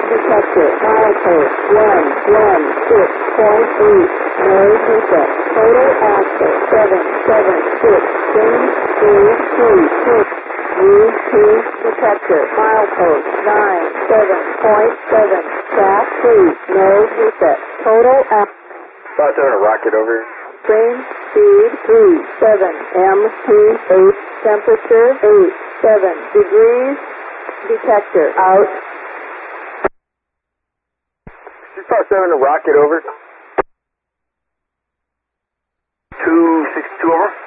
detector, milepost 116.8, no reset, total axle 776, change 336, U2 detector, milepost 97.7, track 3, no reset, total axle. Thought there was a rocket over here. Train speed 37, MT8, temperature 87 degrees, detector out. You thought there was a rocket over? 262 over.